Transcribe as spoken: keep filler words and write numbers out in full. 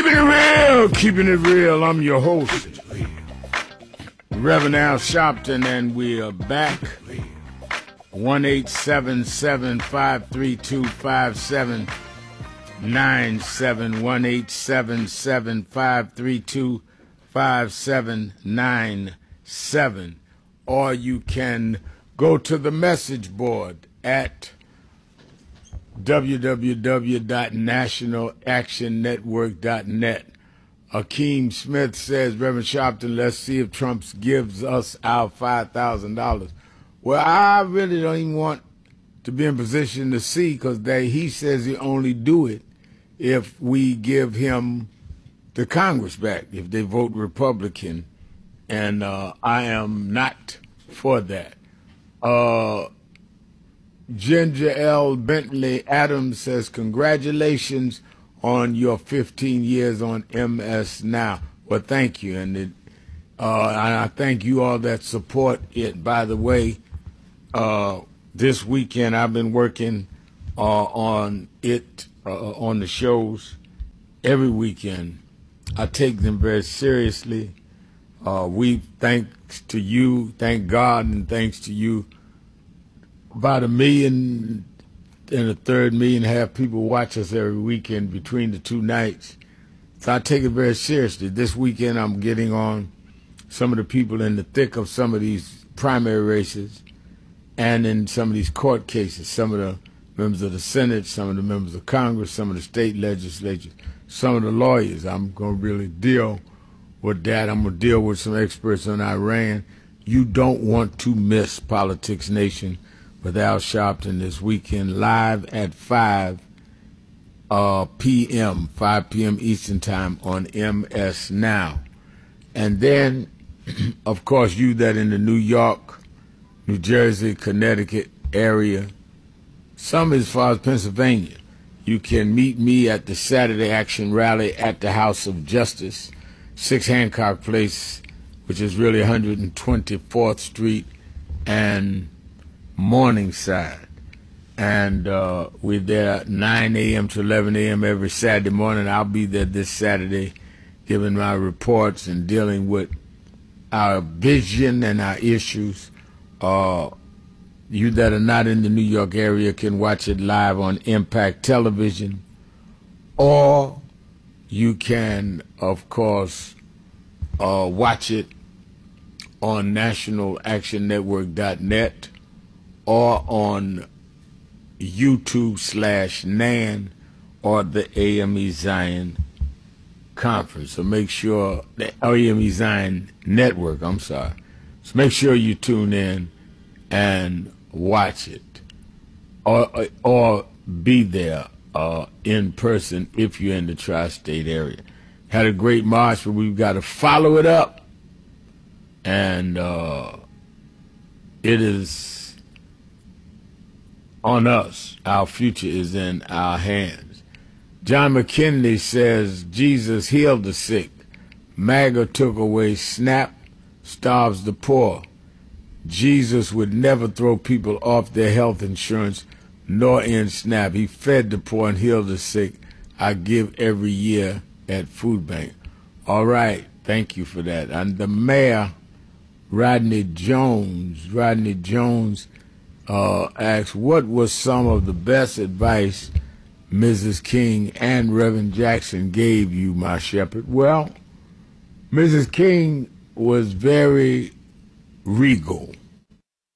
Keeping it real, keeping it real. I'm your host, Reverend Al Sharpton, and we are back. one eight seven seven, five three two, five seven nine seven. one eight seven seven, five three two, five seven nine seven. Or you can go to the message board at w w w dot national action network dot net. Akeem Smith says, Reverend Sharpton, let's see if Trump gives us our five thousand dollars. Well, I really don't even want to be in position to see, because he says he only do it if we give him the Congress back, if they vote Republican. And uh, I am not for that. Uh, Ginger L. Bentley Adams says, congratulations on your fifteen years on M S Now. Well, thank you. And, it, uh, and I thank you all that support it. By the way, uh, this weekend I've been working uh, on it, uh, on the shows every weekend. I take them very seriously. Uh, we, thanks to you, thank God, and thanks to you, about a million and a third million and a half people watch us every weekend between the two nights. So I take it very seriously. This weekend I'm getting on some of the people in the thick of some of these primary races and in some of these court cases, some of the members of the Senate, some of the members of Congress, some of the state legislatures, some of the lawyers. I'm going to really deal with that. I'm going to deal with some experts on Iran. You don't want to miss Politics Nation with Al Sharpton this weekend, live at five p.m., five p.m. Eastern Time on M S Now. And then, of course, you that in the New York, New Jersey, Connecticut area, some as far as Pennsylvania, you can meet me at the Saturday Action Rally at the House of Justice, six Hancock Place, which is really one hundred twenty-fourth Street and Morningside. And uh, we're there at nine a.m. to eleven a.m. every Saturday morning. I'll be there this Saturday giving my reports and dealing with our vision and our issues. Uh, you that are not in the New York area can watch it live on Impact Television, or you can, of course, uh, watch it on national action network dot net or on YouTube slash Nan or the A M E Zion Conference. So make sure, the A M E Zion Network, I'm sorry. So make sure you tune in and watch it, or, or be there uh, in person if you're in the tri-state area. Had a great march, but we've got to follow it up. And uh, it is on us. Our future is in our hands. John McKinley says, Jesus healed the sick. MAGA took away SNAP, starves the poor. Jesus would never throw people off their health insurance nor end SNAP. He fed the poor and healed the sick. I give every year at Food Bank. All right. Thank you for that. And the mayor, Rodney Jones, Rodney Jones uh, asked, what was some of the best advice Missus King and Reverend Jackson gave you, my shepherd? Well, Missus King was very regal.